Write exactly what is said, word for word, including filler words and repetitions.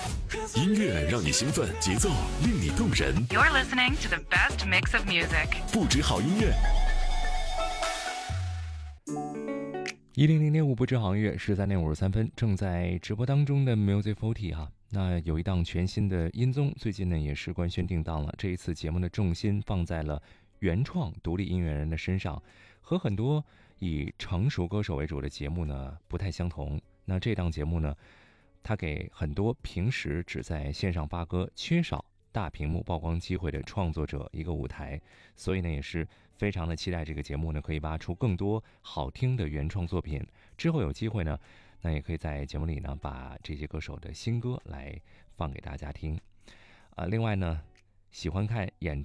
音乐让你兴奋，节奏令你动人。 You're listening to the best mix of music. 不止好音乐。 一零零点五不止好音乐，十三点五十三分，正在直播当中的 Music forty 哈。那有一档全新的音综，最近呢也是官宣定档了。这一次节目的重心放在了原创独立音乐人的身上，和很多以成熟歌手为主的节目呢不太相同。那这档节目呢，它给很多平时只在线上发歌、缺少大屏幕曝光机会的创作者一个舞台，所以呢也是非常的期待这个节目呢可以挖出更多好听的原创作品。之后有机会呢，那也可以在节目里呢把这些歌手的新歌来放给大家听。啊，另外呢，喜欢看演